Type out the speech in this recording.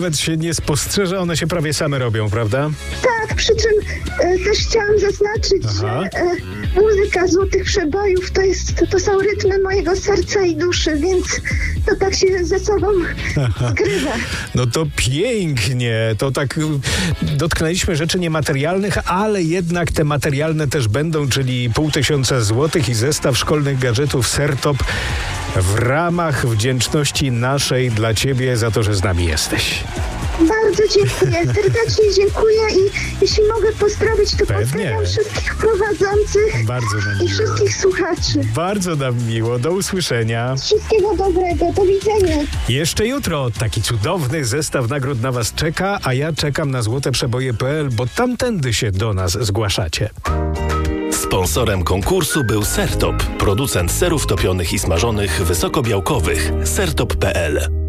Nawet się nie spostrzeża, one się prawie same robią, prawda? Tak, przy czym też chciałam zaznaczyć, Aha. że muzyka Złotych Przebojów to są rytmy mojego serca i duszy, więc to tak się ze sobą zgrywa. No to pięknie, to tak dotknęliśmy rzeczy niematerialnych, ale jednak te materialne też będą, czyli 500 złotych i zestaw szkolnych gadżetów Sertop w ramach wdzięczności naszej dla Ciebie za to, że z nami jesteś. Bardzo dziękuję, serdecznie dziękuję i jeśli mogę pozdrowić, to Pewnie. pozdrawiam wszystkich prowadzących Bardzo nam i miło. wszystkich słuchaczy. Bardzo nam miło, do usłyszenia. Wszystkiego dobrego, do widzenia. Jeszcze jutro taki cudowny zestaw nagród na Was czeka, a ja czekam na złoteprzeboje.pl, bo tamtędy się do nas zgłaszacie. Sponsorem konkursu był Sertop, producent serów topionych i smażonych wysokobiałkowych. Sertop.pl